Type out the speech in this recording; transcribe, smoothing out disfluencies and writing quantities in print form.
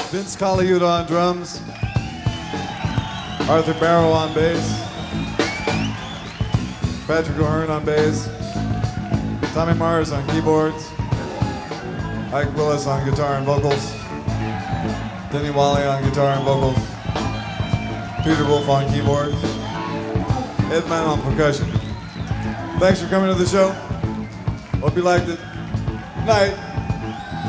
Vince Colaiuta on drums, Arthur Barrow on bass, Patrick O'Hearn on bass, Tommy Mars on keyboards, Ike Willis on guitar and vocals, Denny Wally on guitar and vocals, Peter Wolf on keyboards, Ed Mann on percussion. Thanks for coming to the show. Hope you liked it. Night.